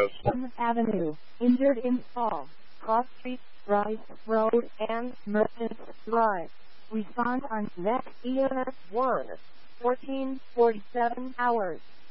Plymouth Avenue, injured in fall, Cross Street, Rice Road, and Merchant Drive. Respond on next EMS 1, 14:47 hours.